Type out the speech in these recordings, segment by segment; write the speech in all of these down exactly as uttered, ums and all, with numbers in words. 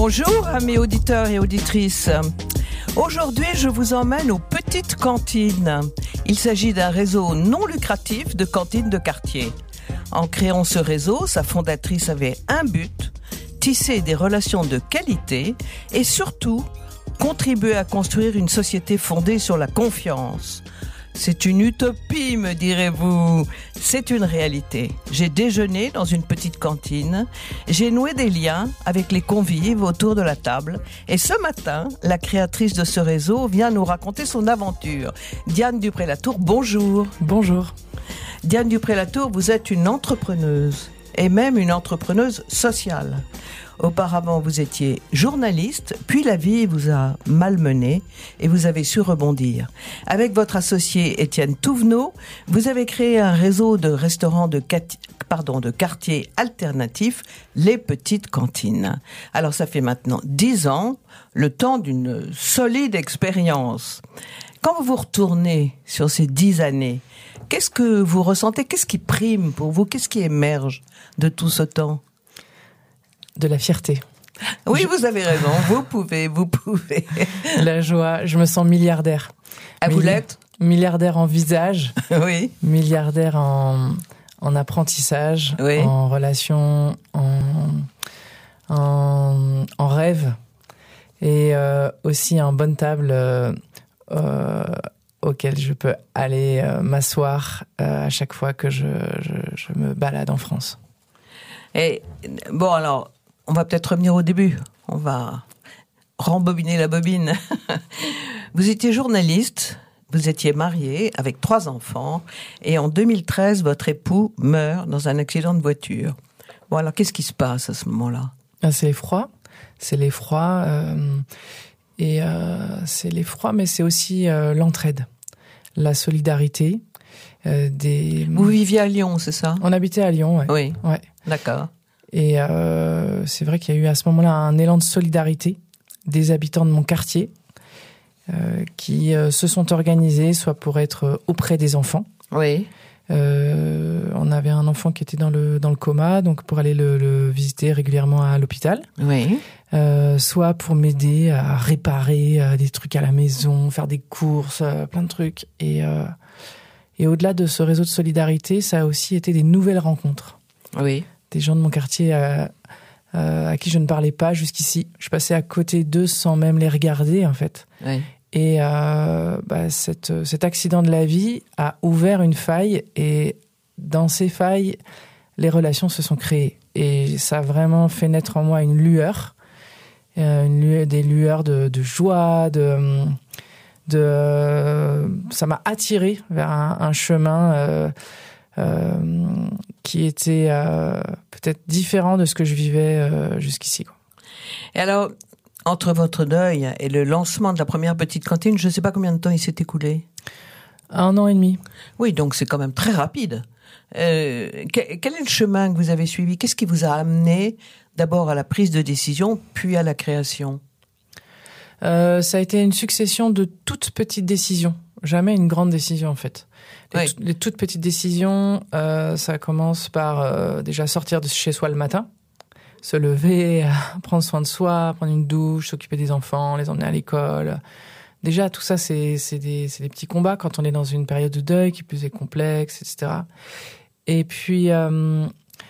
Bonjour amis auditeurs et auditrices. Aujourd'hui, je vous emmène aux petites cantines. Il s'agit d'un réseau non lucratif de cantines de quartier. En créant ce réseau, sa fondatrice avait un but, tisser des relations de qualité et surtout contribuer à construire une société fondée sur la confiance. C'est une utopie, me direz-vous. C'est une réalité. J'ai déjeuné dans une petite cantine. J'ai noué des liens avec les convives autour de la table. Et ce matin, la créatrice de ce réseau vient nous raconter son aventure. Diane Dupré-Latour, bonjour. Bonjour. Diane Dupré-Latour, vous êtes une entrepreneuse et même une entrepreneuse sociale. Auparavant, vous étiez journaliste, puis la vie vous a malmené et vous avez su rebondir. Avec votre associé Étienne Touvenot, vous avez créé un réseau de restaurants de, cat... pardon, de quartiers alternatifs, les petites cantines. Alors ça fait maintenant dix ans, le temps d'une solide expérience. Quand vous vous retournez sur ces dix années, qu'est-ce que vous ressentez? Qu'est-ce qui prime pour vous? Qu'est-ce qui émerge de tout ce temps? De la fierté. Oui, je... vous avez raison. Vous pouvez, vous pouvez. La joie. Je me sens milliardaire. Ah, vous l'êtes ? Milliardaire en visage. Oui. Milliardaire en, en apprentissage. Oui. En relation, en, en, en rêve. Et euh, aussi en bonne table euh, euh, auquel je peux aller euh, m'asseoir euh, à chaque fois que je, je, je me balade en France. Et bon, alors, on va peut-être revenir au début. On va rembobiner la bobine. Vous étiez journaliste, vous étiez marié avec trois enfants, et en deux mille treize, votre époux meurt dans un accident de voiture. Bon, alors, qu'est-ce qui se passe à ce moment-là ? Ah, c'est l'effroi. C'est l'effroi. Euh, et euh, c'est l'effroi, mais c'est aussi euh, l'entraide, la solidarité. Euh, des... Vous viviez à Lyon, c'est ça ? On habitait à Lyon, ouais. Oui, ouais. D'accord. Et euh, c'est vrai qu'il y a eu à ce moment-là un élan de solidarité des habitants de mon quartier euh, qui euh, se sont organisés, soit pour être auprès des enfants. Oui. Euh, on avait un enfant qui était dans le dans le coma, donc pour aller le, le visiter régulièrement à l'hôpital. Oui. Euh, soit pour m'aider à réparer euh, des trucs à la maison, faire des courses, euh, plein de trucs. Et euh, et au-delà de ce réseau de solidarité, ça a aussi été des nouvelles rencontres. Oui. Des gens de mon quartier euh, euh, à qui je ne parlais pas jusqu'ici. Je passais à côté d'eux sans même les regarder, en fait. Oui. Et euh, bah, cette, cet accident de la vie a ouvert une faille, et dans ces failles, les relations se sont créées. Et ça a vraiment fait naître en moi une lueur, euh, une lueur des lueurs de, de joie, de... de euh, ça m'a attiré vers un, un chemin... Euh, Euh, qui était euh, peut-être différent de ce que je vivais euh, jusqu'ici, quoi. Et alors, entre votre deuil et le lancement de la première petite cantine, je ne sais pas combien de temps il s'est écoulé. Un an et demi. Oui, donc c'est quand même très rapide. Euh, quel est le chemin que vous avez suivi? Qu'est-ce qui vous a amené d'abord à la prise de décision, puis à la création? euh, Ça a été une succession de toutes petites décisions. Jamais une grande décision, en fait. Les, oui. t- les toutes petites décisions, euh, ça commence par euh, déjà sortir de chez soi le matin, se lever, prendre soin de soi, prendre une douche, s'occuper des enfants, les emmener à l'école. Déjà, tout ça, c'est, c'est, des, c'est des petits combats quand on est dans une période de deuil qui plus est complexe, et cetera. Et puis, euh,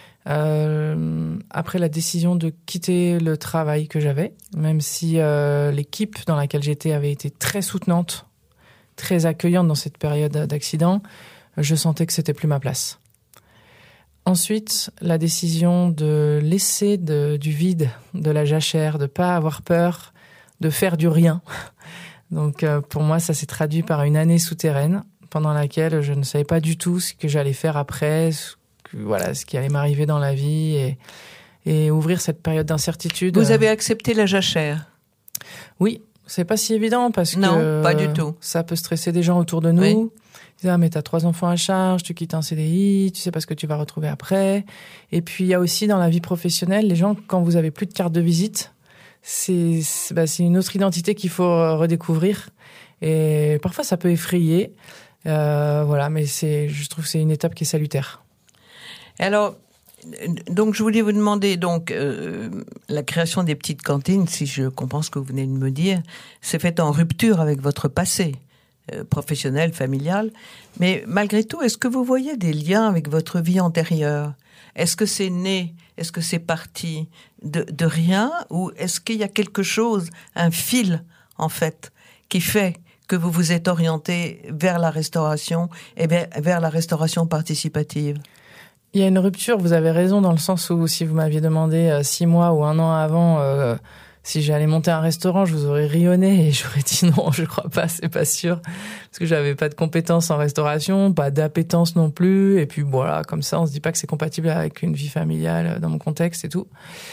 euh, après la décision de quitter le travail que j'avais, même si euh, l'équipe dans laquelle j'étais avait été très soutenante, très accueillante dans cette période d'accident, je sentais que c'était plus ma place. Ensuite, la décision de laisser de, du vide, de la jachère, de pas avoir peur, de faire du rien. Donc euh, pour moi, ça s'est traduit par une année souterraine pendant laquelle je ne savais pas du tout ce que j'allais faire après, ce que, voilà, ce qui allait m'arriver dans la vie, et, et ouvrir cette période d'incertitude. Vous avez accepté la jachère? Oui. C'est pas si évident parce non, que pas du tout. Ça peut stresser des gens autour de nous. Oui. Ils disent, ah, mais t'as trois enfants à charge, tu quittes un C D I, tu sais pas ce que tu vas retrouver après. Et puis il y a aussi dans la vie professionnelle, les gens, quand vous avez plus de carte de visite, c'est c'est, bah, c'est une autre identité qu'il faut redécouvrir. Et parfois ça peut effrayer, euh, voilà. Mais c'est, je trouve que c'est une étape qui est salutaire. Alors, donc, je voulais vous demander, donc, euh, la création des petites cantines, si je comprends ce que vous venez de me dire, c'est fait en rupture avec votre passé euh, professionnel, familial. Mais malgré tout, est-ce que vous voyez des liens avec votre vie antérieure ? Est-ce que c'est né ? Est-ce que c'est parti de, de rien ? Ou est-ce qu'il y a quelque chose, un fil, en fait, qui fait que vous vous êtes orienté vers la restauration et vers, vers la restauration participative ? Il y a une rupture, vous avez raison, dans le sens où si vous m'aviez demandé euh, six mois ou un an avant euh, si j'allais monter un restaurant, je vous aurais rionné et j'aurais dit non, je crois pas, c'est pas sûr. Parce que j'avais pas de compétences en restauration, pas d'appétence non plus. Et puis voilà, comme ça, on se dit pas que c'est compatible avec une vie familiale dans mon contexte et tout.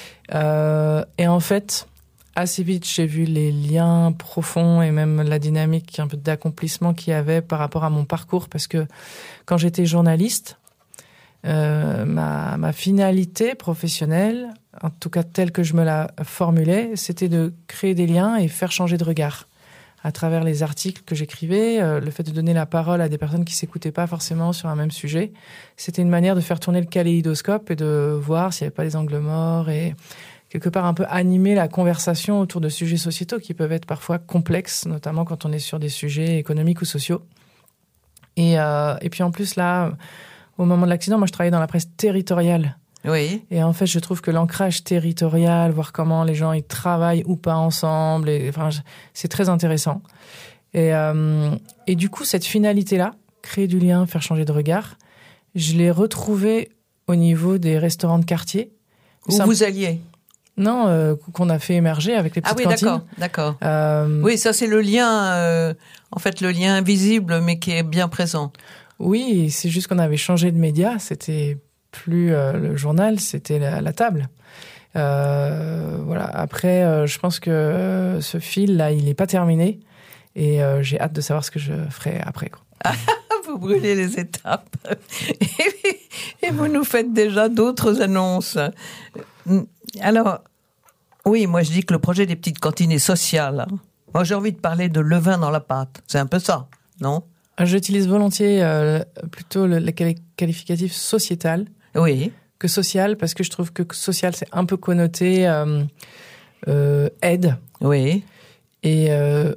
Euh, et en fait, assez vite, j'ai vu les liens profonds et même la dynamique un peu d'accomplissement qu'il y avait par rapport à mon parcours. Parce que quand j'étais journaliste, Euh, ma, ma finalité professionnelle, en tout cas telle que je me la formulais, c'était de créer des liens et faire changer de regard à travers les articles que j'écrivais, euh, le fait de donner la parole à des personnes qui s'écoutaient pas forcément sur un même sujet. C'était une manière de faire tourner le kaléidoscope et de voir s'il n'y avait pas des angles morts et quelque part un peu animer la conversation autour de sujets sociétaux qui peuvent être parfois complexes, notamment quand on est sur des sujets économiques ou sociaux. Et, euh, et puis en plus là, au moment de l'accident, moi, je travaillais dans la presse territoriale. Oui. Et en fait, je trouve que l'ancrage territorial, voir comment les gens ils travaillent ou pas ensemble, et, enfin, c'est très intéressant. Et, euh, et du coup, cette finalité-là, créer du lien, faire changer de regard, je l'ai retrouvée au niveau des restaurants de quartier. Où ça, vous alliez ? Non, euh, qu'on a fait émerger avec les petites cantines. Ah oui, cantines. d'accord, d'accord. Euh, oui, ça c'est le lien, euh, en fait, le lien invisible, mais qui est bien présent. Oui, c'est juste qu'on avait changé de média. C'était plus euh, le journal, c'était la, la table. Euh, voilà. Après, euh, je pense que euh, ce fil là, il est pas terminé, et euh, j'ai hâte de savoir ce que je ferai après, quoi. Vous brûlez les étapes et, et vous nous faites déjà d'autres annonces. Alors, oui, moi je dis que le projet des petites cantines est social. Moi, j'ai envie de parler de levain dans la pâte. C'est un peu ça, non ? J'utilise volontiers euh, plutôt le, le qualificatif sociétal oui. que social, parce que je trouve que social, c'est un peu connoté euh, euh, aide. Oui. Et euh,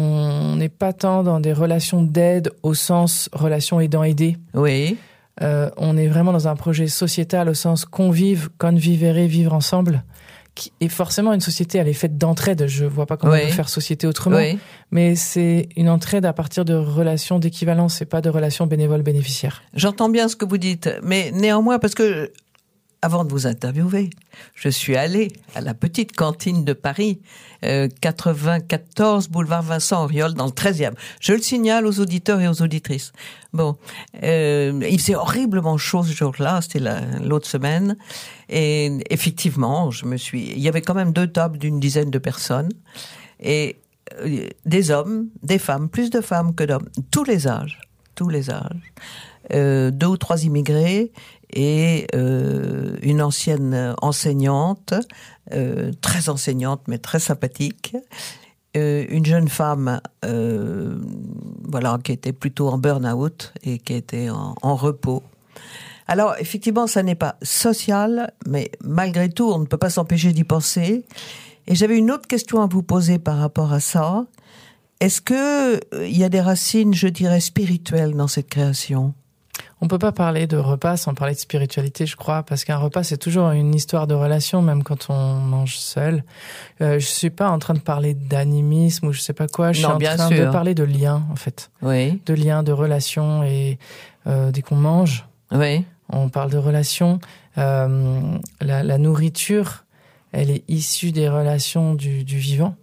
on n'est pas tant dans des relations d'aide au sens relation aidant-aidé. Oui. Euh, on est vraiment dans un projet sociétal au sens convive, convivere, vivre ensemble. Qui, et forcément, une société, elle est faite d'entraide. Je vois pas comment oui. on peut faire société autrement. Oui. Mais c'est une entraide à partir de relations d'équivalence et pas de relations bénévoles-bénéficiaires. J'entends bien ce que vous dites, mais néanmoins, parce que avant de vous interviewer, je suis allée à la petite cantine de Paris, euh, quatre-vingt-quatorze boulevard Vincent Auriol, dans le treizième. Je le signale aux auditeurs et aux auditrices. Bon, euh, il faisait horriblement chaud ce jour-là, c'était la, l'autre semaine, et effectivement, je me suis. Il y avait quand même deux tables d'une dizaine de personnes, et euh, des hommes, des femmes, plus de femmes que d'hommes, tous les âges, tous les âges, euh, deux ou trois immigrés. Et euh, une ancienne enseignante, euh, très enseignante mais très sympathique, euh, une jeune femme, euh, voilà, qui était plutôt en burn-out et qui était en, en repos. Alors effectivement, ça n'est pas social, mais malgré tout, on ne peut pas s'empêcher d'y penser. Et j'avais une autre question à vous poser par rapport à ça. Est-ce que il y a des racines, je dirais, spirituelles dans cette création ? On peut pas parler de repas sans parler de spiritualité, je crois, parce qu'un repas, c'est toujours une histoire de relation, même quand on mange seul. Euh, je suis pas en train de parler d'animisme ou je sais pas quoi, je non, suis en train sûr. de parler de lien, en fait. Oui. De lien, de relation, et euh, dès qu'on mange, oui. on parle de relation. Euh, la, la nourriture, elle est issue des relations du, du vivant.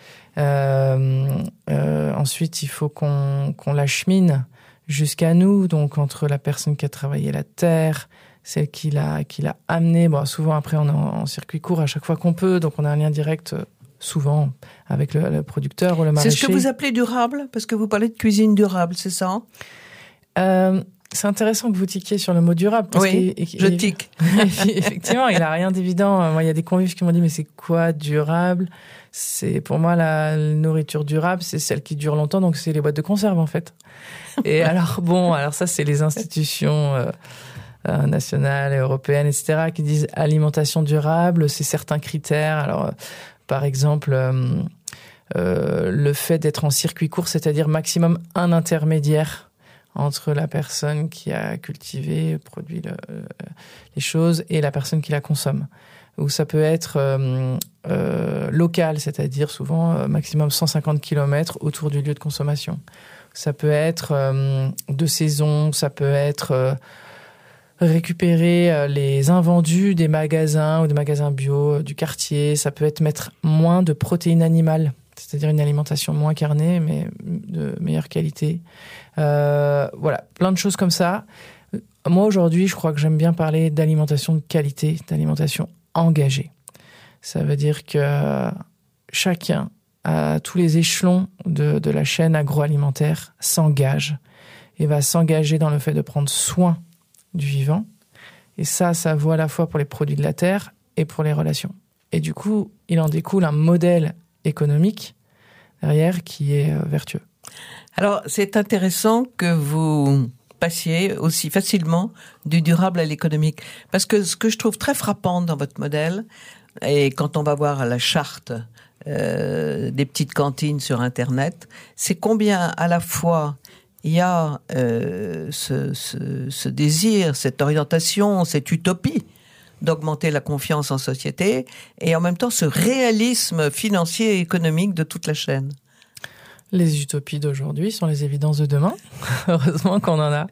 Euh, euh, ensuite, il faut qu'on, qu'on l'achemine jusqu'à nous, donc entre la personne qui a travaillé la terre, celle qui l'a, qui l'a amené. Bon, souvent après on est en, en circuit court à chaque fois qu'on peut, donc on a un lien direct souvent avec le, le producteur ou le maraîcher. C'est ce que vous appelez durable, parce que vous parlez de cuisine durable, c'est ça ? euh, C'est intéressant que vous tiquiez sur le mot durable. Parce oui, qu'il, je tique. Effectivement, il a rien d'évident. Moi, il y a des convives qui m'ont dit, mais c'est quoi durable ? C'est, pour moi, la nourriture durable, c'est celle qui dure longtemps, donc c'est les boîtes de conserve, en fait. Et alors, bon, alors ça, c'est les institutions euh, euh, nationales et européennes, et cetera, qui disent alimentation durable, c'est certains critères. Alors, euh, par exemple, euh, euh, le fait d'être en circuit court, c'est-à-dire maximum un intermédiaire entre la personne qui a cultivé, produit le, euh, les choses et la personne qui la consomme. Ou ça peut être euh, euh, local, c'est-à-dire souvent euh, maximum cent cinquante kilomètres autour du lieu de consommation. Ça peut être euh, de saison, ça peut être euh, récupérer euh, les invendus des magasins ou des magasins bio euh, du quartier. Ça peut être mettre moins de protéines animales, c'est-à-dire une alimentation moins carnée, mais de meilleure qualité. Euh, voilà, plein de choses comme ça. Moi, aujourd'hui, je crois que j'aime bien parler d'alimentation de qualité, d'alimentation engagée. Ça veut dire que chacun, à tous les échelons de, de la chaîne agroalimentaire, s'engage et va s'engager dans le fait de prendre soin du vivant. Et ça, ça vaut à la fois pour les produits de la terre et pour les relations. Et du coup, il en découle un modèle économique derrière qui est vertueux. Alors, c'est intéressant que vous passiez aussi facilement du durable à l'économique. Parce que ce que je trouve très frappant dans votre modèle, et quand on va voir la charte euh, des petites cantines sur Internet, c'est combien à la fois il y a euh, ce, ce, ce désir, cette orientation, cette utopie d'augmenter la confiance en société, et en même temps ce réalisme financier et économique de toute la chaîne. Les utopies d'aujourd'hui sont les évidences de demain. Heureusement qu'on en a.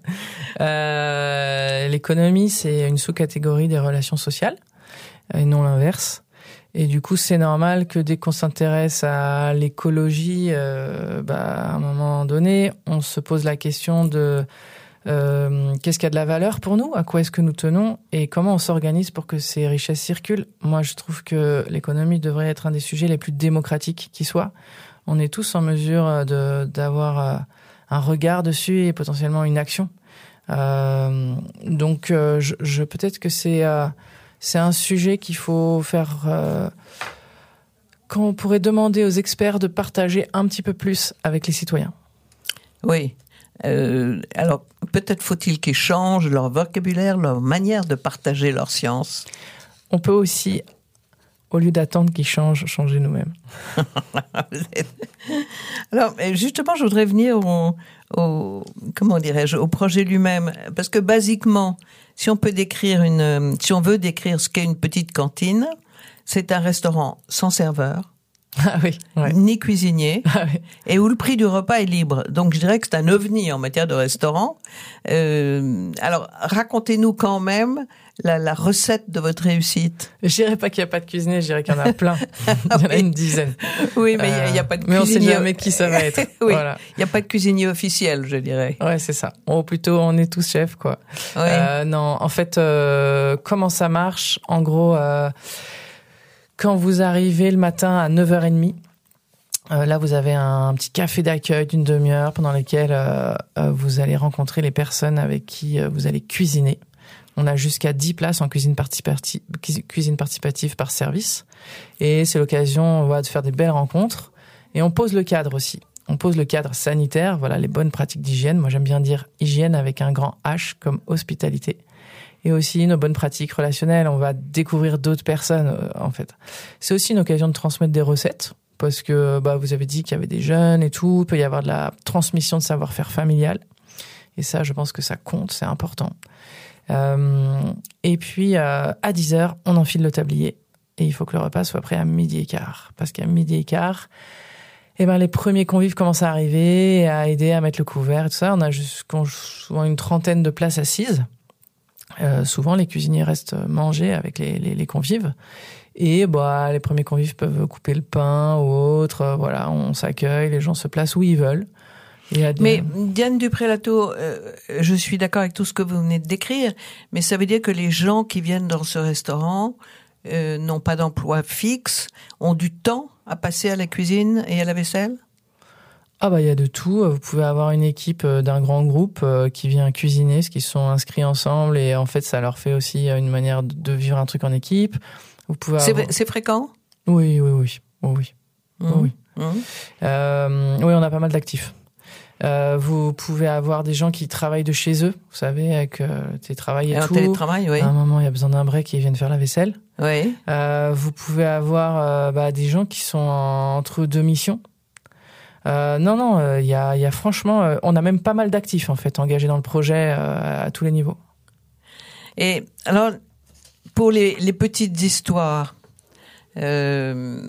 Euh, l'économie, c'est une sous-catégorie des relations sociales, et non l'inverse. Et du coup, c'est normal que dès qu'on s'intéresse à l'écologie, euh, bah, à un moment donné, on se pose la question de euh, qu'est-ce qui a de la valeur pour nous, à quoi est-ce que nous tenons et comment on s'organise pour que ces richesses circulent. Moi, je trouve que l'économie devrait être un des sujets les plus démocratiques qui soit. On est tous en mesure de, d'avoir un regard dessus et potentiellement une action. Euh, donc, euh, je, je, peut-être que c'est, euh, c'est un sujet qu'il faut faire... Euh, qu'on pourrait demander aux experts de partager un petit peu plus avec les citoyens. Oui. Euh, alors, peut-être faut-il qu'ils changent leur vocabulaire, leur manière de partager leur science. On peut aussi... Au lieu d'attendre qu'ils changent, changer nous-mêmes. Alors, justement, je voudrais venir au, au, comment dirais-je, au projet lui-même. Parce que, basiquement, si on peut décrire une, si on veut décrire ce qu'est une petite cantine, c'est un restaurant sans serveur. Ah oui, ouais. Ni cuisinier, ah oui. Et où le prix du repas est libre. Donc, je dirais que c'est un ovni en matière de restaurant. Euh, alors, racontez-nous quand même la, la recette de votre réussite. Je dirais pas qu'il n'y a pas de cuisinier, je dirais qu'il y en a plein. Il y en a une dizaine. Oui, mais il euh, n'y a, a pas de mais cuisinier. Mais on sait jamais qui ça va être. Oui, voilà. Il n'y a pas de cuisinier officiel, je dirais. Ouais, c'est ça. Ou plutôt, on est tous chefs, quoi. Oui. Euh, non, en fait, euh, comment ça marche? En gros, euh, quand vous arrivez le matin à neuf heures trente, Euh, là, vous avez un petit café d'accueil d'une demi-heure pendant lequel euh, euh, vous allez rencontrer les personnes avec qui euh, vous allez cuisiner. On a jusqu'à dix places en cuisine participative, cuisine participative par service. Et c'est l'occasion voilà, de faire des belles rencontres. Et on pose le cadre aussi. On pose le cadre sanitaire, voilà, les bonnes pratiques d'hygiène. Moi, j'aime bien dire hygiène avec un grand H comme hospitalité. Et aussi nos bonnes pratiques relationnelles. On va découvrir d'autres personnes, euh, en fait. C'est aussi une occasion de transmettre des recettes. Parce que bah, vous avez dit qu'il y avait des jeunes et tout, il peut y avoir de la transmission de savoir-faire familial. Et ça, je pense que ça compte, c'est important. Euh, et puis, euh, à dix heures, on enfile le tablier. Et il faut que le repas soit prêt à midi et quart. Parce qu'à midi et quart, eh ben, les premiers convives commencent à arriver, à aider à mettre le couvert et tout ça. On a jusqu'à souvent une trentaine de places assises. Euh, souvent, les cuisiniers restent manger avec les, les, les convives. Et bah, les premiers convives peuvent couper le pain ou autre. Euh, voilà, on s'accueille, les gens se placent où ils veulent. Il y a des... Mais Diane Dupré-Latour, euh, je suis d'accord avec tout ce que vous venez de décrire, mais ça veut dire que les gens qui viennent dans ce restaurant euh, n'ont pas d'emploi fixe, ont du temps à passer à la cuisine et à la vaisselle? Ah bah il y a de tout. Vous pouvez avoir une équipe d'un grand groupe qui vient cuisiner, parce qu'ils sont inscrits ensemble et en fait ça leur fait aussi une manière de vivre un truc en équipe. Vous pouvez c'est, avoir... c'est fréquent? Oui, oui, oui. Oh, oui. Mmh. Oh, oui. Mmh. Euh, oui, on a pas mal d'actifs. Euh, vous pouvez avoir des gens qui travaillent de chez eux, vous savez, avec euh, télétravail et, et tout. Télétravail, oui. À un moment, il y a besoin d'un break et ils viennent faire la vaisselle. Oui. Euh, vous pouvez avoir euh, bah, des gens qui sont en, entre deux missions. Euh, non, non, il euh, y, a, y a franchement... Euh, on a même pas mal d'actifs, en fait, engagés dans le projet euh, à tous les niveaux. Et alors, pour les, les petites histoires... Euh...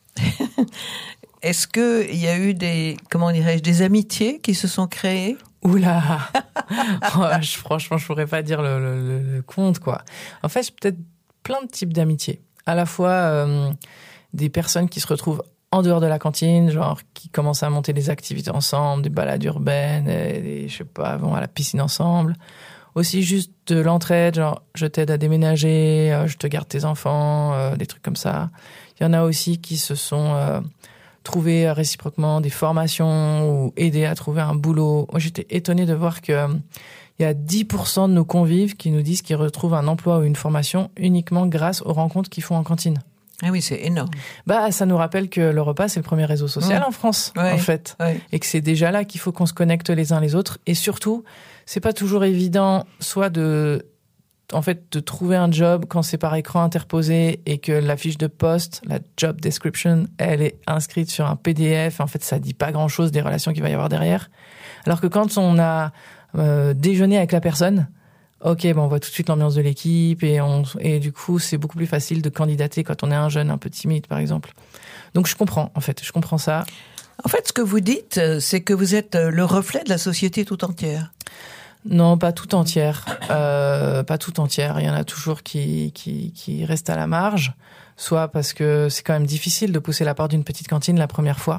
Est-ce que il y a eu des, comment dirais-je, des amitiés qui se sont créées? Oula, oh, je, franchement, je pourrais pas dire le, le, le compte, quoi. En fait, j'ai peut-être plein de types d'amitiés. À la fois euh, des personnes qui se retrouvent en dehors de la cantine, genre qui commencent à monter des activités ensemble, des balades urbaines, et des, je sais pas, vont à la piscine ensemble. Aussi juste de l'entraide, genre je t'aide à déménager, euh, je te garde tes enfants, euh, des trucs comme ça. Il y en a aussi qui se sont euh, trouvés réciproquement des formations ou aidés à trouver un boulot. Moi, j'étais étonnée de voir que euh, il y a dix pour cent de nos convives qui nous disent qu'ils retrouvent un emploi ou une formation uniquement grâce aux rencontres qu'ils font en cantine. Ah oui, c'est énorme. Bah, ça nous rappelle que le repas, c'est le premier réseau social ouais. en France, ouais. en fait. Ouais. Et que c'est déjà là qu'il faut qu'on se connecte les uns les autres. Et surtout, c'est pas toujours évident, soit de, en fait, de trouver un job quand c'est par écran interposé et que la fiche de poste, la job description, elle est inscrite sur un P D F. En fait, ça dit pas grand chose des relations qu'il va y avoir derrière. Alors que quand on a euh, déjeuné avec la personne, ok, bon, on voit tout de suite l'ambiance de l'équipe et on, et du coup, c'est beaucoup plus facile de candidater quand on est un jeune un peu timide, par exemple. Donc, je comprends, en fait, je comprends ça. En fait, ce que vous dites, c'est que vous êtes le reflet de la société tout entière. Non, pas tout entière, euh, pas tout entière. Il y en a toujours qui, qui, qui restent à la marge, soit parce que c'est quand même difficile de pousser la porte d'une petite cantine la première fois.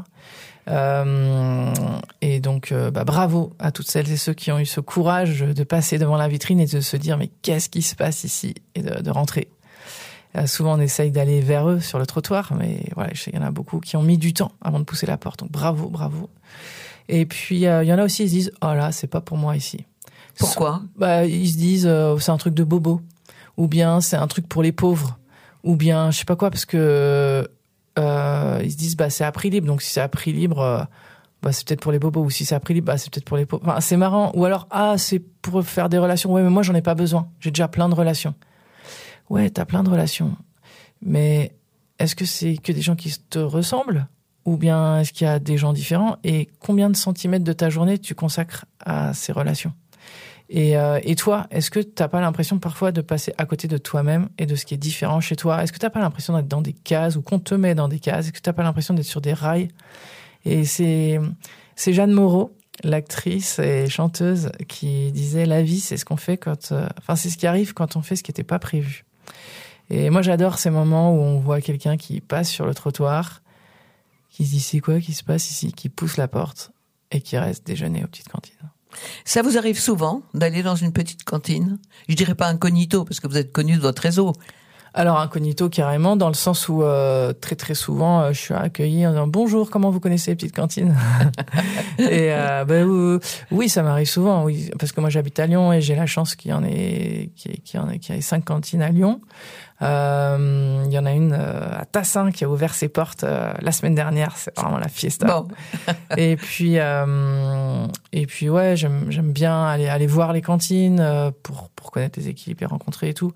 Euh, et donc, euh, bah, bravo à toutes celles et ceux qui ont eu ce courage de passer devant la vitrine et de se dire mais qu'est-ce qui se passe ici et de, de rentrer. Euh, souvent, on essaye d'aller vers eux sur le trottoir, mais voilà, il y en a beaucoup qui ont mis du temps avant de pousser la porte. Donc, bravo, bravo. Et puis, euh, il y en a aussi, ils se disent oh là, c'est pas pour moi ici. Pourquoi? Bah, ils se disent euh, c'est un truc de bobo, ou bien c'est un truc pour les pauvres, ou bien je sais pas quoi, parce que euh, ils se disent bah c'est à prix libre, donc si c'est à prix libre, euh, bah c'est peut-être pour les bobos, ou si c'est à prix libre, bah c'est peut-être pour les pauvres. Enfin, c'est marrant. Ou alors ah c'est pour faire des relations. Ouais, mais moi j'en ai pas besoin. J'ai déjà plein de relations. Ouais, t'as plein de relations, mais est-ce que c'est que des gens qui te ressemblent? Ou bien est-ce qu'il y a des gens différents? Et combien de centimètres de ta journée tu consacres à ces relations? Et, euh, et toi, est-ce que t'as pas l'impression parfois de passer à côté de toi-même et de ce qui est différent chez toi? Est-ce que t'as pas l'impression d'être dans des cases ou qu'on te met dans des cases? Est-ce que t'as pas l'impression d'être sur des rails? Et c'est, c'est Jeanne Moreau, l'actrice et chanteuse, qui disait la vie, c'est ce qu'on fait quand, euh, enfin, c'est ce qui arrive quand on fait ce qui n'était pas prévu. Et moi, j'adore ces moments où on voit quelqu'un qui passe sur le trottoir, qui se dit c'est quoi qui se passe ici, qui pousse la porte et qui reste déjeuner aux petites cantines. Ça vous arrive souvent d'aller dans une petite cantine? Je dirais pas incognito, parce que vous êtes connu de votre réseau. Alors incognito carrément, dans le sens où euh, très très souvent euh, je suis accueillie en disant bonjour, comment vous connaissez les petites cantines? Et euh, ben euh, oui, ça m'arrive souvent, oui, parce que moi j'habite à Lyon et j'ai la chance qu'il y en ait qu'il y en ait, qu'il y ait cinq cantines à Lyon. Euh, il y en a une euh, à Tassin qui a ouvert ses portes euh, la semaine dernière. C'est vraiment la fiesta. Bon. et puis euh, et puis ouais, j'aime j'aime bien aller aller voir les cantines euh, pour pour connaître les équipes et rencontrer et tout.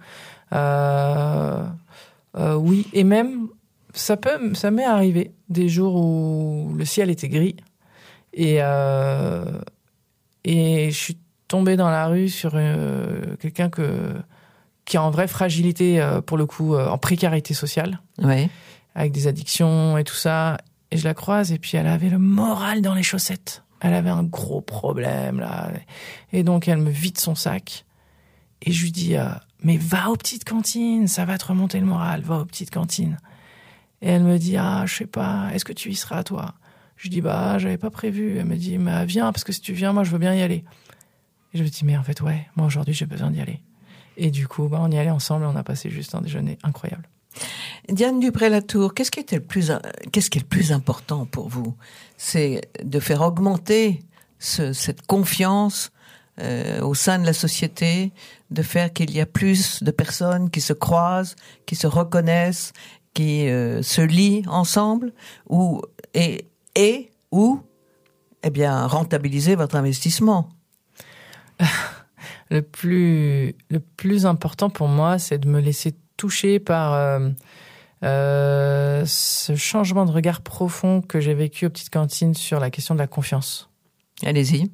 Euh, euh, oui, et même ça peut ça m'est arrivé des jours où le ciel était gris et euh, et je suis tombée dans la rue sur euh, quelqu'un que qui est en vraie fragilité, euh, pour le coup, euh, en précarité sociale, ouais. avec des addictions et tout ça. Et je la croise, et puis elle avait le moral dans les chaussettes. Elle avait un gros problème, là. Et donc, elle me vide son sac. Et je lui dis, euh, mais va aux petites cantines, ça va te remonter le moral, va aux petites cantines. Et elle me dit, ah, je sais pas, est-ce que tu y seras, toi? Je dis, bah, j'avais pas prévu. Elle me dit, mais viens, parce que si tu viens, moi, je veux bien y aller. Et je me dis, mais en fait, ouais, moi, aujourd'hui, j'ai besoin d'y aller. Et du coup, bah, on y allait ensemble et on a passé juste un déjeuner incroyable. Diane Dupré-Latour, qu'est-ce qui était le plus, qu'est-ce qui est le plus important pour vous? C'est de faire augmenter ce, cette confiance euh, au sein de la société, de faire qu'il y a plus de personnes qui se croisent, qui se reconnaissent, qui euh, se lient ensemble, ou et et ou eh bien, rentabiliser votre investissement. Le plus, le plus important pour moi, c'est de me laisser toucher par euh, euh, ce changement de regard profond que j'ai vécu aux petites cantines sur la question de la confiance. Allez-y.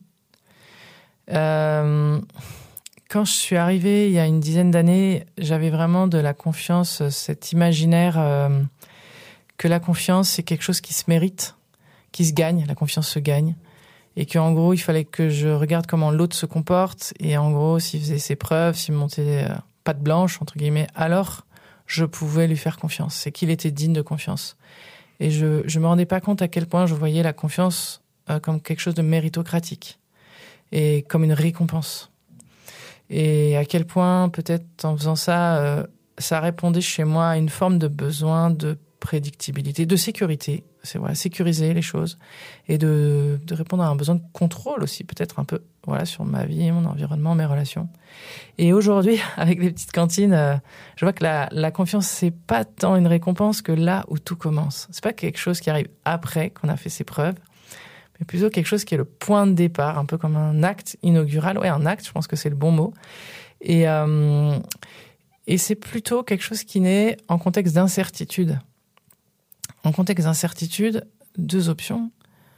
Euh, quand je suis arrivée il y a une dizaine d'années, j'avais vraiment de la confiance, cet imaginaire euh, que la confiance, c'est quelque chose qui se mérite, qui se gagne, la confiance se gagne. Et qu'en gros, il fallait que je regarde comment l'autre se comporte. Et en gros, s'il faisait ses preuves, s'il me montait euh, patte blanche, entre guillemets, alors je pouvais lui faire confiance. C'est qu'il était digne de confiance. Et je je me rendais pas compte à quel point je voyais la confiance euh, comme quelque chose de méritocratique. Et comme une récompense. Et à quel point, peut-être, en faisant ça, euh, ça répondait chez moi à une forme de besoin de prédictibilité, de sécurité. C'est voilà, sécuriser les choses et de, de répondre à un besoin de contrôle aussi, peut-être un peu, voilà, sur ma vie, mon environnement, mes relations. Et aujourd'hui, avec les petites cantines, euh, je vois que la, la confiance, c'est pas tant une récompense que là où tout commence. C'est pas quelque chose qui arrive après qu'on a fait ses preuves, mais plutôt quelque chose qui est le point de départ, un peu comme un acte inaugural. Ouais, un acte, je pense que c'est le bon mot. Et, euh, et c'est plutôt quelque chose qui naît en contexte d'incertitude. En contexte d'incertitude, deux options.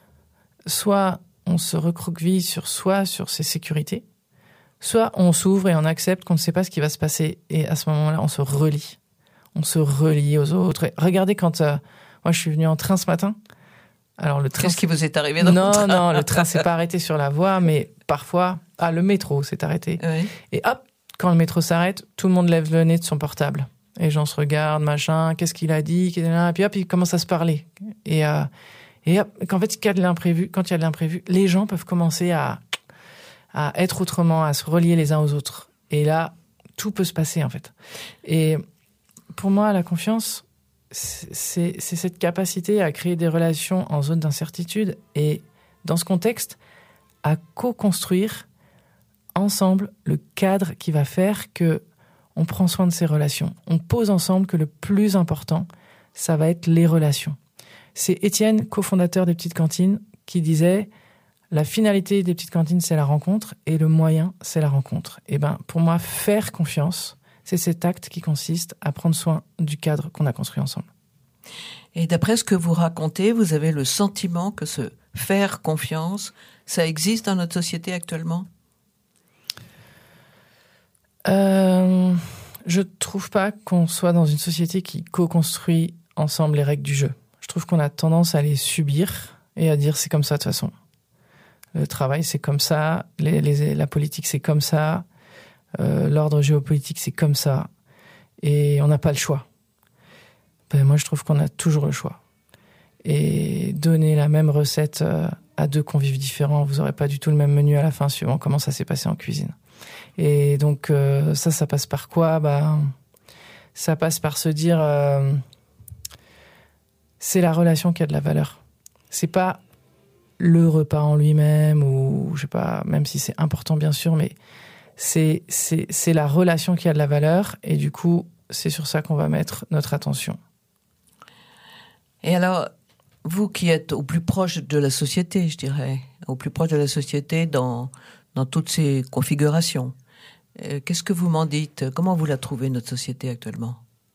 Soit on se recroqueville sur soi, sur ses sécurités, soit on s'ouvre et on accepte qu'on ne sait pas ce qui va se passer. Et à ce moment-là, on se relie. On se relie aux autres. Et regardez, quand euh, moi je suis venue en train ce matin, alors le train... Qu'est-ce qui vous est arrivé dans non, le train? Non, non, le train s'est pas arrêté sur la voie, mais parfois... Ah, le métro s'est arrêté. Oui. Et hop, quand le métro s'arrête, tout le monde lève le nez de son portable. Et les gens se regardent, machin, qu'est-ce qu'il a dit, et puis hop, ils commencent à se parler. Et, euh, et hop, qu'en fait, quand il y a de l'imprévu, quand il y a de l'imprévu, les gens peuvent commencer à, à être autrement, à se relier les uns aux autres. Et là, tout peut se passer, en fait. Et pour moi, la confiance, c'est, c'est cette capacité à créer des relations en zone d'incertitude et, dans ce contexte, à co-construire ensemble le cadre qui va faire que on prend soin de ces relations. On pose ensemble que le plus important, ça va être les relations. C'est Étienne, cofondateur des Petites Cantines, qui disait « La finalité des Petites Cantines, c'est la rencontre, et le moyen, c'est la rencontre. » Et ben, pour moi, faire confiance, c'est cet acte qui consiste à prendre soin du cadre qu'on a construit ensemble. Et d'après ce que vous racontez, vous avez le sentiment que ce faire confiance, ça existe dans notre société actuellement ? Euh, je trouve pas qu'on soit dans une société qui co-construit ensemble les règles du jeu. Je trouve qu'on a tendance à les subir et à dire c'est comme ça de toute façon. Le travail c'est comme ça, les, les, la politique c'est comme ça, euh, l'ordre géopolitique c'est comme ça, et on n'a pas le choix. Ben, moi je trouve qu'on a toujours le choix. Et donner la même recette euh, à deux convives différents, vous aurez pas du tout le même menu à la fin suivant comment ça s'est passé en cuisine. Et donc euh, ça, ça passe par quoi ? Bah, ça passe par se dire euh, c'est la relation qui a de la valeur. C'est pas le repas en lui-même ou je sais pas, même si c'est important bien sûr, mais c'est c'est c'est la relation qui a de la valeur et du coup c'est sur ça qu'on va mettre notre attention. Et alors, vous qui êtes au plus proche de la société, je dirais, au plus proche de la société dans dans toutes ces configurations. Euh, qu'est-ce que vous m'en dites ? Comment vous la trouvez, notre société, actuellement ?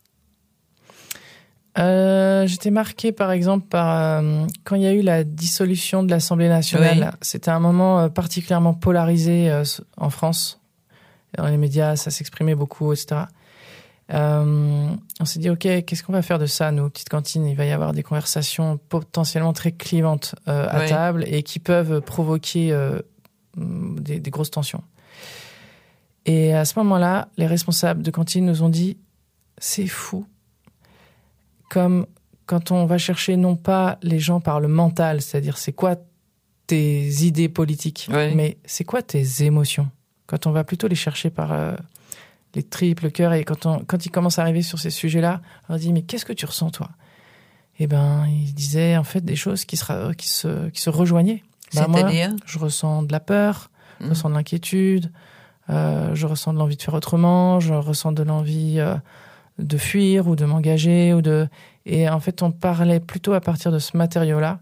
euh, J'étais marquée, par exemple, par euh, quand il y a eu la dissolution de l'Assemblée nationale. Oui. C'était un moment euh, particulièrement polarisé euh, en France. Dans les médias, ça s'exprimait beaucoup, et cetera. Euh, on s'est dit, OK, qu'est-ce qu'on va faire de ça, nous, petites cantines ? Il va y avoir des conversations potentiellement très clivantes euh, à oui. table et qui peuvent provoquer... Euh, Des, des grosses tensions. Et à ce moment-là, les responsables de cantine nous ont dit « C'est fou ». Comme quand on va chercher non pas les gens par le mental, c'est-à-dire c'est quoi tes idées politiques, oui. mais c'est quoi tes émotions. Quand on va plutôt les chercher par euh, les tripes, le cœur, et quand, on, quand ils commencent à arriver sur ces sujets-là, on leur dit « Mais qu'est-ce que tu ressens, toi ?» Eh ben, ils disaient en fait des choses qui se, qui se, qui se rejoignaient. Ben C'est-à-dire moi, je ressens de la peur, je mmh. ressens de l'inquiétude, euh, je ressens de l'envie de faire autrement, je ressens de l'envie euh, de fuir ou de m'engager. ou de. Et en fait, on parlait plutôt à partir de ce matériau-là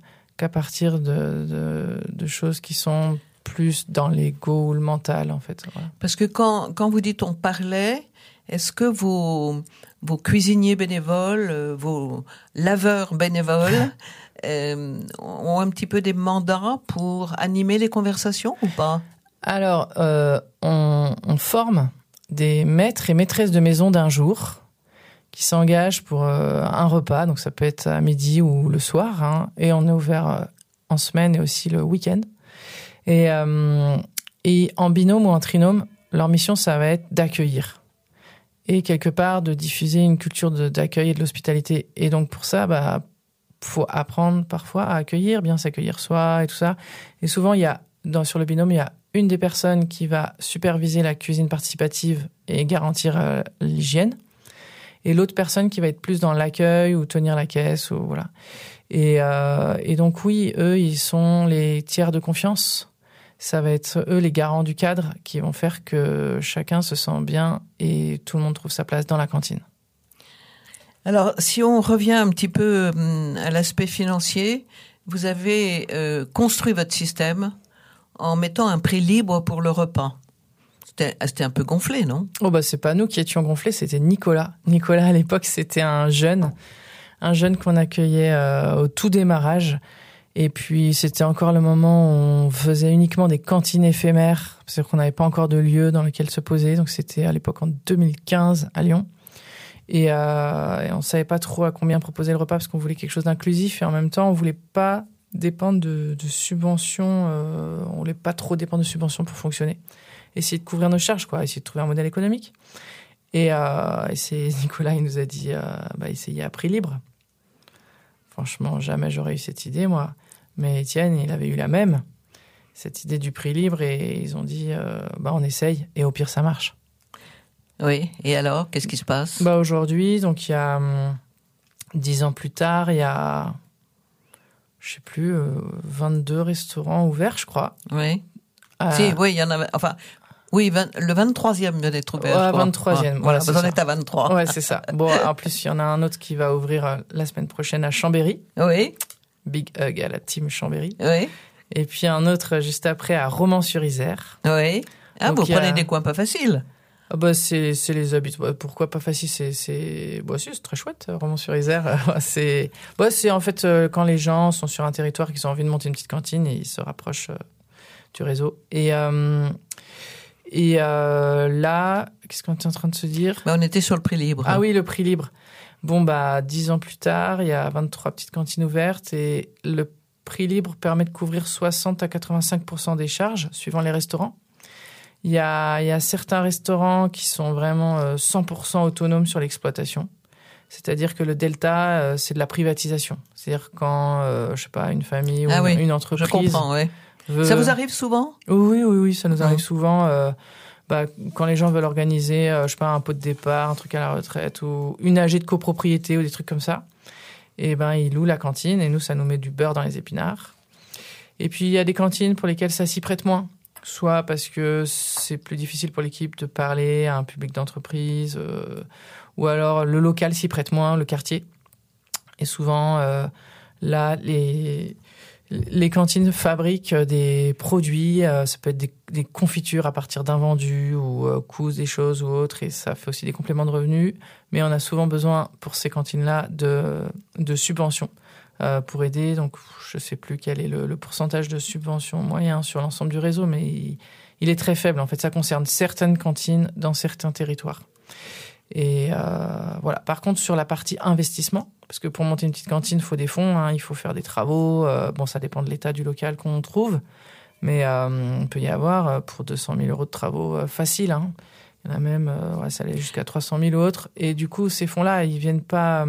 qu'à partir de, de, de choses qui sont plus dans l'ego ou le mental, en fait. Voilà. Parce que quand, quand vous dites on parlait, est-ce que vos, vos cuisiniers bénévoles, euh, vos laveurs bénévoles euh, ont un petit peu des mandats pour animer les conversations ou pas? Alors, euh, on, on forme des maîtres et maîtresses de maison d'un jour qui s'engagent pour euh, un repas, donc ça peut être à midi ou le soir, hein, et on est ouvert euh, en semaine et aussi le week-end. Et, euh, et en binôme ou en trinôme, leur mission, ça va être d'accueillir. Et quelque part, de diffuser une culture de, d'accueil et de l'hospitalité. Et donc, pour ça, bah, faut apprendre parfois à accueillir, bien s'accueillir soi et tout ça. Et souvent, il y a, dans, sur le binôme, il y a une des personnes qui va superviser la cuisine participative et garantir euh, l'hygiène. Et l'autre personne qui va être plus dans l'accueil ou tenir la caisse ou voilà. Et, euh, et donc oui, eux, ils sont les tiers de confiance. Ça va être eux les garants du cadre qui vont faire que chacun se sent bien et tout le monde trouve sa place dans la cantine. Alors, si on revient un petit peu à l'aspect financier, vous avez euh, construit votre système en mettant un prix libre pour le repas. C'était, c'était un peu gonflé, non? Oh bah c'est pas nous qui étions gonflés, c'était Nicolas. Nicolas à l'époque c'était un jeune, un jeune qu'on accueillait euh, au tout démarrage. Et puis c'était encore le moment où on faisait uniquement des cantines éphémères, parce qu'on n'avait pas encore de lieu dans lequel se poser. Donc c'était à l'époque en deux mille quinze à Lyon. Et, euh, et on savait pas trop à combien proposer le repas parce qu'on voulait quelque chose d'inclusif et en même temps on voulait pas dépendre de, de subventions. Euh, on voulait pas trop dépendre de subventions pour fonctionner. Essayer de couvrir nos charges, quoi, essayer de trouver un modèle économique. Et, euh, et c'est Nicolas, il nous a dit, euh, bah, essayez à prix libre. Franchement, jamais j'aurais eu cette idée, moi. Mais Étienne, il avait eu la même, cette idée du prix libre, et ils ont dit, euh, bah, on essaye, et au pire, ça marche. Oui, et alors, qu'est-ce qui se passe? Bah, aujourd'hui, donc, il y a, hum, dix ans plus tard, il y a, je sais plus, euh, vingt-deux restaurants ouverts, je crois. Oui. Euh, si, oui, il y en avait, enfin, oui, vingt, le vingt-troisième vient d'être ouvert. Ouais, je crois. vingt-troisième. Ouais, voilà, vous en êtes à vingt-trois. Ouais, c'est ça. Bon, en plus, il y en a un autre qui va ouvrir euh, la semaine prochaine à Chambéry. Oui. Big hug à la team Chambéry. Oui. Et puis un autre juste après à Romans-sur-Isère. Oui. Ah, donc, vous prenez a... des coins pas faciles. Ah bah, c'est, c'est les habitudes. Pourquoi pas facile? C'est, c'est, bah, si, c'est très chouette, Romans-sur-Isère. c'est, bah, c'est en fait, euh, quand les gens sont sur un territoire, qu'ils ont envie de monter une petite cantine et ils se rapprochent euh, du réseau. Et, euh, et euh, là, qu'est-ce qu'on était en train de se dire? Bah, on était sur le prix libre. Ah oui, le prix libre. Bon, bah, dix ans plus tard, il y a vingt-trois petites cantines ouvertes et le prix libre permet de couvrir soixante à quatre-vingt-cinq pour cent des charges, suivant les restaurants. Il y a, il y a certains restaurants qui sont vraiment cent pour cent autonomes sur l'exploitation. C'est-à-dire que le delta, c'est de la privatisation. C'est-à-dire quand, euh, je sais pas, une famille ou ah oui, une entreprise... Je comprends, oui. Veut... Ça vous arrive souvent? Oui, oui, oui, ça nous arrive mmh. souvent. Euh, bah, quand les gens veulent organiser, euh, je sais pas, un pot de départ, un truc à la retraite ou une A G de copropriété ou des trucs comme ça, et ben ils louent la cantine et nous, ça nous met du beurre dans les épinards. Et puis, il y a des cantines pour lesquelles ça s'y prête moins. Soit parce que c'est plus difficile pour l'équipe de parler à un public d'entreprise, euh, ou alors le local s'y prête moins, le quartier. Et souvent, euh, là, les... Les cantines fabriquent des produits, euh, ça peut être des, des confitures à partir d'invendus ou euh, cousent des choses ou autres, et ça fait aussi des compléments de revenus. Mais on a souvent besoin pour ces cantines-là de, de subventions euh, pour aider. Donc, je ne sais plus quel est le, le pourcentage de subventions moyen sur l'ensemble du réseau, mais il, il est très faible. En fait, ça concerne certaines cantines dans certains territoires. Et euh, voilà. Par contre, sur la partie investissement, parce que pour monter une petite cantine, il faut des fonds, hein, il faut faire des travaux. Euh, bon, ça dépend de l'état du local qu'on trouve, mais euh, on peut y avoir pour deux cent mille euros de travaux euh, faciles. Hein. Il y en a même, euh, ouais, ça allait jusqu'à trois cent mille ou autres. Et du coup, ces fonds-là, ils viennent pas,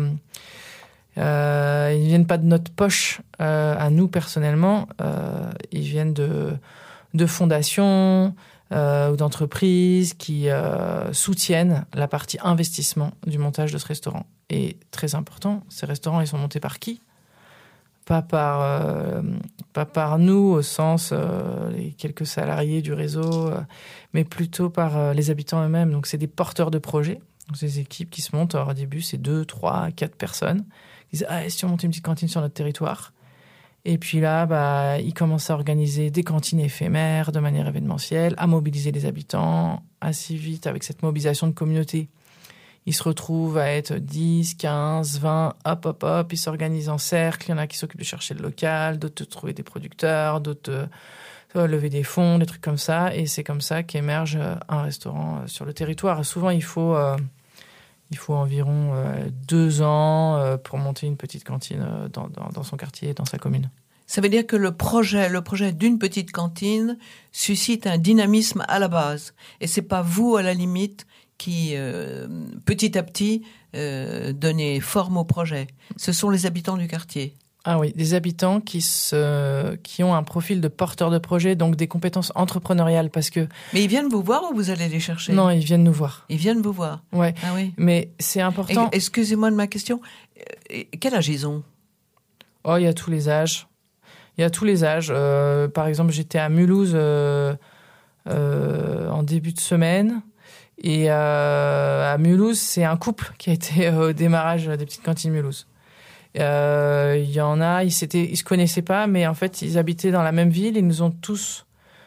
euh, ils viennent pas de notre poche euh, à nous personnellement. Euh, ils viennent de de fondations. Euh, ou d'entreprises qui euh, soutiennent la partie investissement du montage de ce restaurant. Et très important, ces restaurants, ils sont montés par qui? Pas par, euh, pas par nous, au sens euh, les quelques salariés du réseau, euh, mais plutôt par euh, les habitants eux-mêmes. Donc, c'est des porteurs de projets. Donc, ces équipes qui se montent. Alors, au début, c'est deux, trois, quatre personnes qui disent « Ah, si on montait une petite cantine sur notre territoire ?» Et puis là, bah, ils commencent à organiser des cantines éphémères de manière événementielle, à mobiliser les habitants assez vite avec cette mobilisation de communauté. Ils se retrouvent à être dix, quinze, vingt, hop, hop, hop, ils s'organisent en cercle. Il y en a qui s'occupent de chercher le local, d'autres de trouver des producteurs, d'autres de lever des fonds, des trucs comme ça. Et c'est comme ça qu'émerge un restaurant sur le territoire. Souvent, il faut, euh, il faut environ euh, deux ans euh, pour monter une petite cantine dans, dans, dans son quartier, dans sa commune. Ça veut dire que le projet, le projet d'une petite cantine suscite un dynamisme à la base. Et c'est pas vous, à la limite, qui, euh, petit à petit, euh, donnez forme au projet. Ce sont les habitants du quartier. Ah oui, des habitants qui se, qui ont un profil de porteur de projet, donc des compétences entrepreneuriales, parce que... Mais ils viennent vous voir ou vous allez les chercher? Non, ils viennent nous voir. Ils viennent vous voir. Ouais. Ah oui. Mais c'est important. Et, excusez-moi de ma question. Quel âge ils ont? Oh, il y a tous les âges. Il y a tous les âges. Euh, par exemple, j'étais à Mulhouse euh, euh, en début de semaine. Et euh, à Mulhouse, c'est un couple qui a été au démarrage des petites cantines Mulhouse. Euh, il y en a, ils s'étaient, ils se connaissaient pas, mais en fait, ils habitaient dans la même ville. Ils nous ont tous,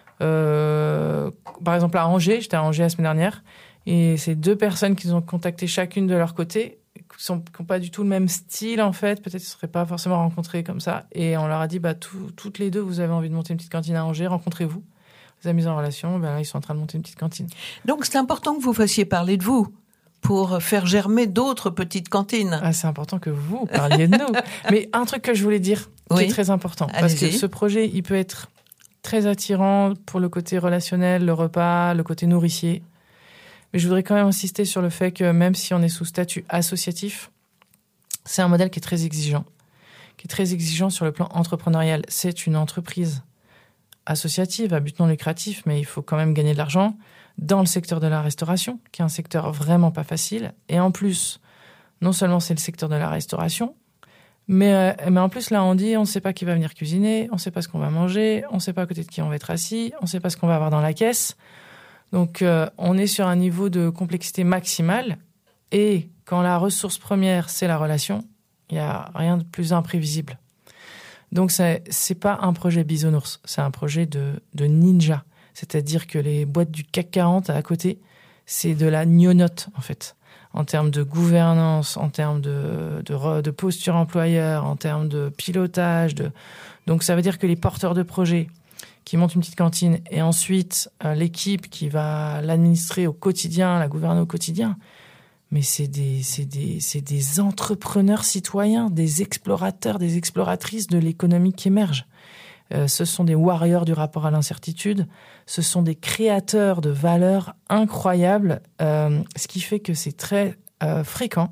euh, par exemple à Angers, j'étais à Angers la semaine dernière, et c'est deux personnes qui nous ont contacté chacune de leur côté, qui n'ont pas du tout le même style en fait. Peut-être ils ne seraient pas forcément rencontrés comme ça. Et on leur a dit, bah tout, toutes les deux, vous avez envie de monter une petite cantine à Angers, rencontrez-vous. Les a mis en relation, ben là, ils sont en train de monter une petite cantine. Donc, c'est important que vous fassiez parler de vous pour faire germer d'autres petites cantines. Ah, c'est important que vous parliez de nous. Mais un truc que je voulais dire, qui oui. est très important, Allez-y. parce que ce projet, il peut être très attirant pour le côté relationnel, le repas, le côté nourricier. Mais je voudrais quand même insister sur le fait que même si on est sous statut associatif, c'est un modèle qui est très exigeant, qui est très exigeant sur le plan entrepreneurial. C'est une entreprise associative, à but non lucratif, mais il faut quand même gagner de l'argent dans le secteur de la restauration, qui est un secteur vraiment pas facile. Et en plus, non seulement c'est le secteur de la restauration, mais, euh, mais en plus, là, on dit, on ne sait pas qui va venir cuisiner, on ne sait pas ce qu'on va manger, on ne sait pas à côté de qui on va être assis, on ne sait pas ce qu'on va avoir dans la caisse. Donc, euh, on est sur un niveau de complexité maximale. Et quand la ressource première, c'est la relation, il n'y a rien de plus imprévisible. Donc, c'est, c'est pas un projet bisounours, c'est un projet de, de ninja. C'est-à-dire que les boîtes du C A C quarante à côté, c'est de la gnognotte, en fait. En termes de gouvernance, en termes de, de, de posture employeur, en termes de pilotage. De... Donc, ça veut dire que les porteurs de projets qui montent une petite cantine et ensuite euh, l'équipe qui va l'administrer au quotidien, la gouverner au quotidien, mais c'est des, c'est des, c'est des entrepreneurs citoyens, des explorateurs, des exploratrices de l'économie qui émerge. Euh, ce sont des warriors du rapport à l'incertitude, ce sont des créateurs de valeurs incroyables, euh, ce qui fait que c'est très euh, fréquent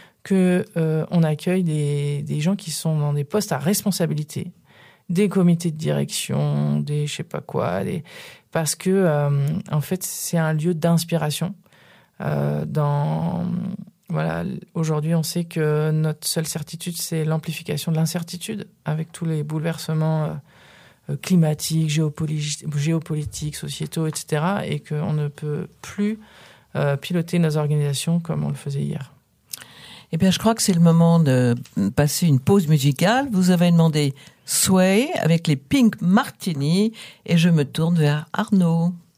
que euh, on accueille des, des gens qui sont dans des postes à responsabilité, des comités de direction, des je sais pas quoi, des... parce que euh, en fait c'est un lieu d'inspiration. Euh, dans voilà, aujourd'hui on sait que notre seule certitude c'est l'amplification de l'incertitude avec tous les bouleversements euh, climatiques, géopolitiques, géopolitiques, sociétaux, et cetera, et qu'on ne peut plus euh, piloter nos organisations comme on le faisait hier. Eh bien, je crois que c'est le moment de passer une pause musicale. Vous avez demandé Sway avec les Pink Martini et je me tourne vers Arnaud.